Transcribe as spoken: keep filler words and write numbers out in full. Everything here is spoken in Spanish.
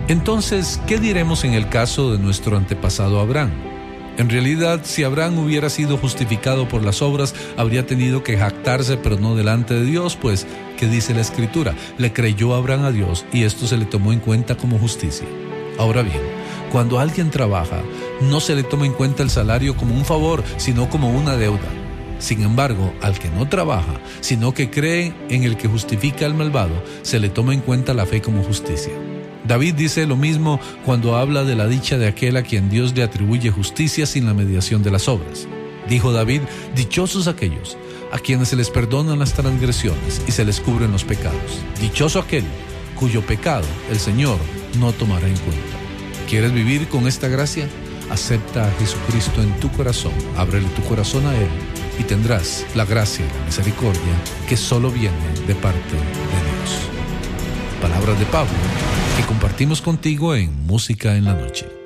Entonces, ¿qué diremos en el caso de nuestro antepasado Abraham? En realidad, si Abraham hubiera sido justificado por las obras, habría tenido que jactarse, pero no delante de Dios, pues, ¿qué dice la Escritura? Le creyó Abraham a Dios y esto se le tomó en cuenta como justicia. Ahora bien, cuando alguien trabaja, no se le toma en cuenta el salario como un favor, sino como una deuda. Sin embargo, al que no trabaja, sino que cree en el que justifica al malvado, se le toma en cuenta la fe como justicia. David dice lo mismo cuando habla de la dicha de aquel a quien Dios le atribuye justicia sin la mediación de las obras. Dijo David: dichosos aquellos a quienes se les perdonan las transgresiones y se les cubren los pecados. Dichoso aquel cuyo pecado el Señor no tomará en cuenta. ¿Quieres vivir con esta gracia? Acepta a Jesucristo en tu corazón, ábrele tu corazón a Él y tendrás la gracia y la misericordia que solo viene de parte de Dios. Palabras de Pablo que compartimos contigo en Música en la Noche.